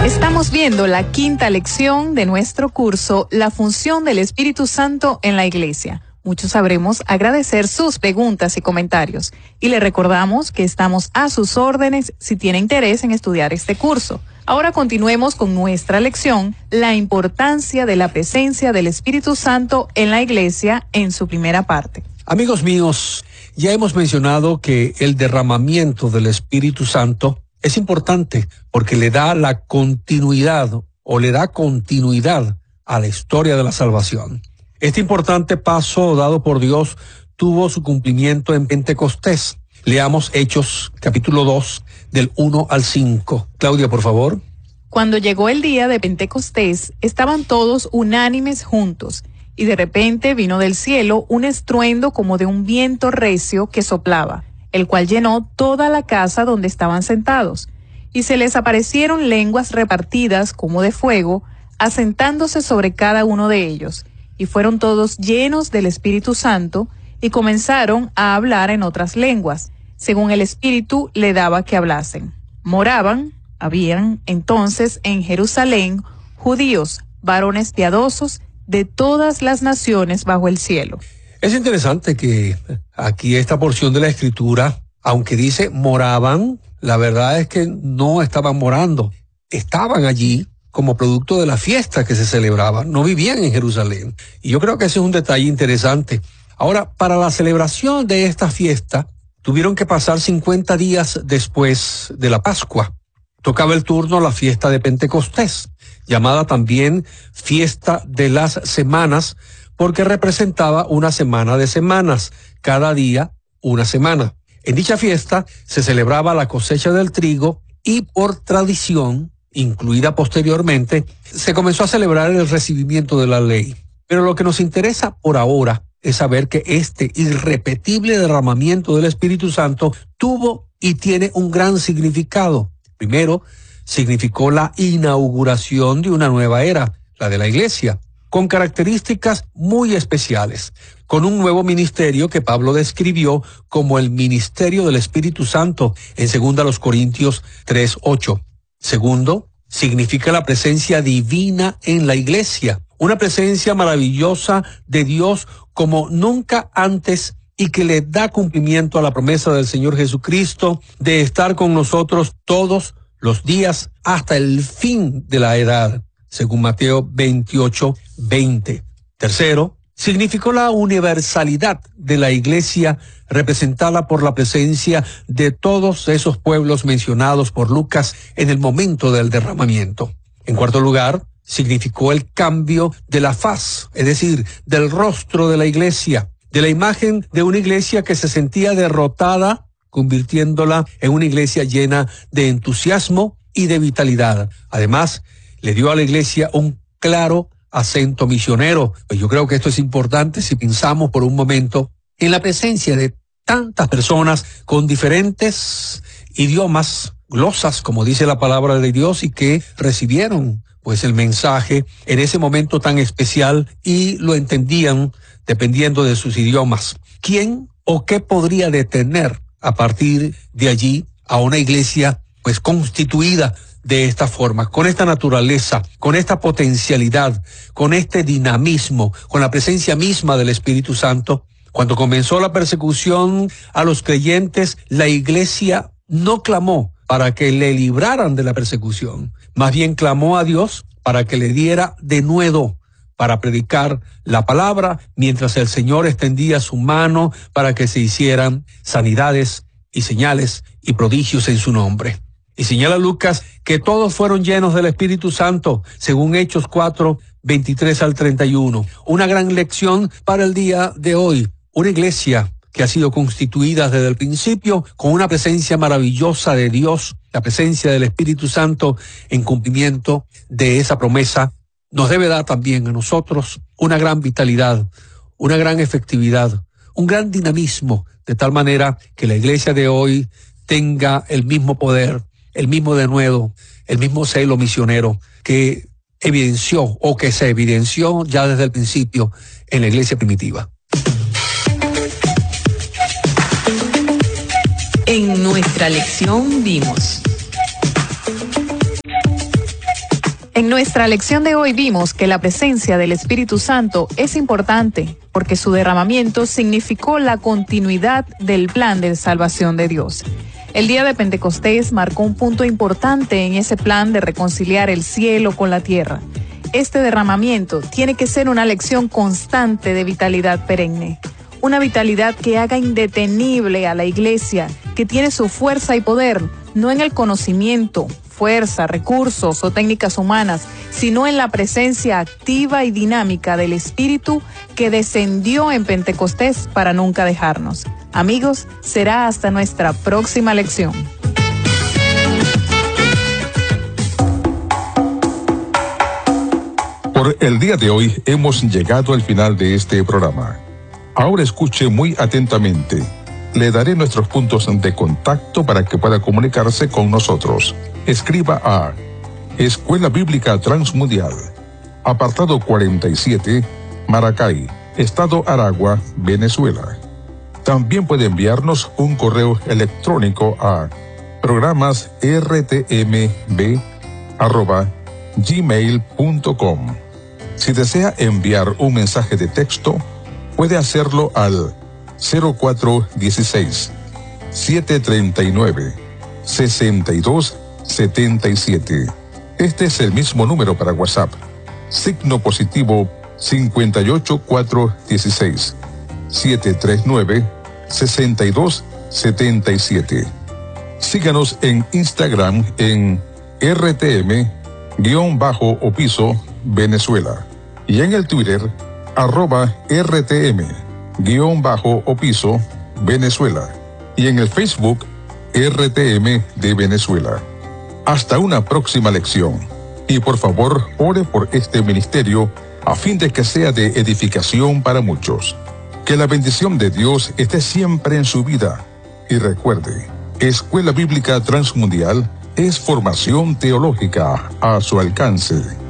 Estamos viendo la quinta lección de nuestro curso, La función del Espíritu Santo en la Iglesia. Muchos sabremos agradecer sus preguntas y comentarios. Y le recordamos que estamos a sus órdenes si tiene interés en estudiar este curso. Ahora continuemos con nuestra lección, la importancia de la presencia del Espíritu Santo en la Iglesia, en su primera parte. Amigos míos, ya hemos mencionado que el derramamiento del Espíritu Santo es importante porque le da continuidad a la historia de la salvación. Este importante paso dado por Dios tuvo su cumplimiento en Pentecostés. Leamos Hechos, capítulo 2, del 1 al 5. Claudia, por favor. Cuando llegó el día de Pentecostés, estaban todos unánimes juntos, y de repente vino del cielo un estruendo como de un viento recio que soplaba, el cual llenó toda la casa donde estaban sentados, y se les aparecieron lenguas repartidas como de fuego, asentándose sobre cada uno de ellos, y fueron todos llenos del Espíritu Santo, y comenzaron a hablar en otras lenguas, según el Espíritu le daba que hablasen. Habían entonces en Jerusalén judíos, varones piadosos, de todas las naciones bajo el cielo. Es interesante que aquí esta porción de la Escritura, aunque dice moraban, la verdad es que no estaban morando. Estaban allí como producto de la fiesta que se celebraba. No vivían en Jerusalén. Y yo creo que ese es un detalle interesante. Ahora, para la celebración de esta fiesta, tuvieron que pasar 50 días después de la Pascua. Tocaba el turno la fiesta de Pentecostés, llamada también fiesta de las semanas, porque representaba una semana de semanas, cada día una semana. En dicha fiesta se celebraba la cosecha del trigo y por tradición, incluida posteriormente, se comenzó a celebrar el recibimiento de la ley. Pero lo que nos interesa por ahora es saber que este irrepetible derramamiento del Espíritu Santo tuvo y tiene un gran significado. Primero, significó la inauguración de una nueva era, la de la Iglesia, con características muy especiales, con un nuevo ministerio que Pablo describió como el ministerio del Espíritu Santo en 2 Corintios 3:8. Segundo, significa la presencia divina en la Iglesia, una presencia maravillosa de Dios como nunca antes y que le da cumplimiento a la promesa del Señor Jesucristo de estar con nosotros todos los días hasta el fin de la edad, según Mateo 28:20. Tercero, significó la universalidad de la Iglesia representada por la presencia de todos esos pueblos mencionados por Lucas en el momento del derramamiento. En cuarto lugar, significó el cambio de la faz, es decir, del rostro de la Iglesia, de la imagen de una iglesia que se sentía derrotada, convirtiéndola en una iglesia llena de entusiasmo y de vitalidad. Además, le dio a la iglesia un claro acento misionero. Pues yo creo que esto es importante si pensamos por un momento en la presencia de tantas personas con diferentes idiomas, glosas, como dice la palabra de Dios, y que recibieron pues el mensaje en ese momento tan especial y lo entendían dependiendo de sus idiomas. ¿Quién o qué podría detener a partir de allí a una iglesia pues constituida de esta forma, con esta naturaleza, con esta potencialidad, con este dinamismo, con la presencia misma del Espíritu Santo? Cuando comenzó la persecución a los creyentes, la iglesia no clamó para que le libraran de la persecución, más bien clamó a Dios para que le diera denuedo para predicar la palabra, mientras el Señor extendía su mano para que se hicieran sanidades y señales y prodigios en su nombre. Y señala Lucas que todos fueron llenos del Espíritu Santo, según Hechos 4:23 al 31. Una gran lección para el día de hoy. Una iglesia que ha sido constituida desde el principio con una presencia maravillosa de Dios, la presencia del Espíritu Santo en cumplimiento de esa promesa, nos debe dar también a nosotros una gran vitalidad, una gran efectividad, un gran dinamismo, de tal manera que la iglesia de hoy tenga el mismo poder, el mismo denuedo, el mismo celo misionero que evidenció o que se evidenció ya desde el principio en la iglesia primitiva. En nuestra lección vimos En nuestra lección de hoy vimos que la presencia del Espíritu Santo es importante porque su derramamiento significó la continuidad del plan de salvación de Dios. El día de Pentecostés marcó un punto importante en ese plan de reconciliar el cielo con la tierra. Este derramamiento tiene que ser una lección constante de vitalidad perenne. Una vitalidad que haga indetenible a la iglesia, que tiene su fuerza y poder, no en el conocimiento, fuerza, recursos o técnicas humanas, sino en la presencia activa y dinámica del Espíritu que descendió en Pentecostés para nunca dejarnos. Amigos, será hasta nuestra próxima lección. Por el día de hoy hemos llegado al final de este programa. Ahora escuche muy atentamente. Le daré nuestros puntos de contacto para que pueda comunicarse con nosotros. Escriba a Escuela Bíblica Transmundial, apartado 47, Maracay, Estado Aragua, Venezuela. También puede enviarnos un correo electrónico a programasrtmb@gmail.com. Si desea enviar un mensaje de texto, puede hacerlo al 0416-739-6277. Este es el mismo número para WhatsApp. Signo positivo 58416-739-6277. Síganos en Instagram en RTM_Opiso Venezuela y en el Twitter @RTM_Opiso Venezuela y en el Facebook RTM de Venezuela. Hasta una próxima lección. Y por favor, ore por este ministerio a fin de que sea de edificación para muchos. Que la bendición de Dios esté siempre en su vida. Y recuerde, Escuela Bíblica Transmundial es formación teológica a su alcance.